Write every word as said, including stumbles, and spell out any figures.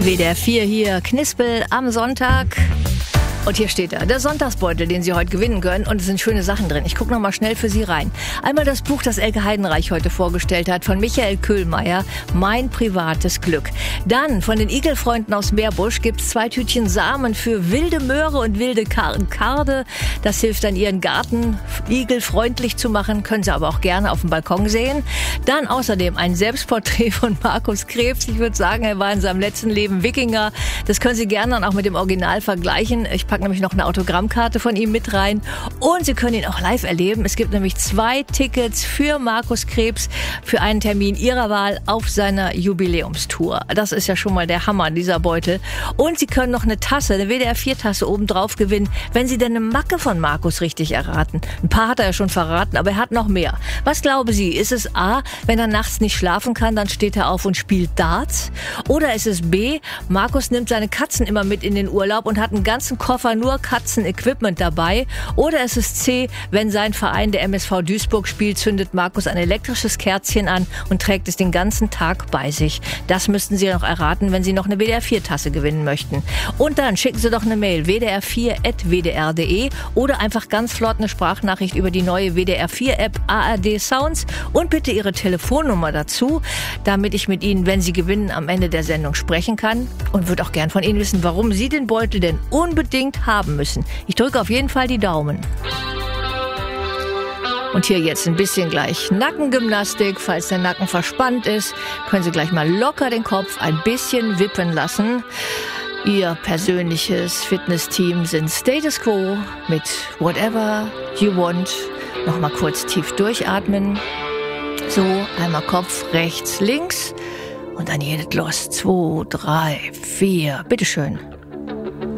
W D R vier hier, Knispel am Sonntag. Und hier steht er, der Sonntagsbeutel, den Sie heute gewinnen können. Und es sind schöne Sachen drin. Ich gucke noch mal schnell für Sie rein. Einmal das Buch, das Elke Heidenreich heute vorgestellt hat, von Michael Köhlmeier, Mein privates Glück. Dann von den Igelfreunden aus Meerbusch gibt es zwei Tütchen Samen für wilde Möhre und wilde Karde. Das hilft dann, Ihren Garten igelfreundlich zu machen. Können Sie aber auch gerne auf dem Balkon sehen. Dann außerdem ein Selbstporträt von Markus Krebs. Ich würde sagen, er war in seinem letzten Leben Wikinger. Das können Sie gerne dann auch mit dem Original vergleichen. Ich packe nämlich noch eine Autogrammkarte von ihm mit rein. Und Sie können ihn auch live erleben. Es gibt nämlich zwei Tickets für Markus Krebs für einen Termin Ihrer Wahl auf seiner Jubiläumstour. Das ist ja schon mal der Hammer, dieser Beutel. Und Sie können noch eine Tasse, eine W D R vier Tasse obendrauf gewinnen, wenn Sie denn eine Macke von Markus richtig erraten. Ein paar hat er ja schon verraten, aber er hat noch mehr. Was glauben Sie? Ist es A, wenn er nachts nicht schlafen kann, dann steht er auf und spielt Darts? Oder ist es B, Markus nimmt seine Katzen immer mit in den Urlaub und hat einen ganzen Koffer nur Katzen-Equipment dabei? Oder ist es C, wenn sein Verein, der M S V Duisburg, spielt, zündet Markus ein elektrisches Kerzchen an und trägt es den ganzen Tag bei sich? Das müssten Sie noch erraten, wenn Sie noch eine W D R vier Tasse gewinnen möchten. Und dann schicken Sie doch eine Mail, w d r vier at w d r punkt d e, oder einfach ganz flott eine Sprachnachricht über die neue W D R vier App A R D Sounds und bitte Ihre Telefonnummer dazu, damit ich mit Ihnen, wenn Sie gewinnen, am Ende der Sendung sprechen kann, und würde auch gern von Ihnen wissen, warum Sie den Beutel denn unbedingt haben müssen. Ich drücke auf jeden Fall die Daumen. Und hier jetzt ein bisschen gleich Nackengymnastik. Falls der Nacken verspannt ist, können Sie gleich mal locker den Kopf ein bisschen wippen lassen. Ihr persönliches Fitnessteam sind Status Quo mit Whatever You Want. Nochmal kurz tief durchatmen. So, einmal Kopf rechts, links. Und dann geht es los. Zwei, drei, vier. Bitteschön.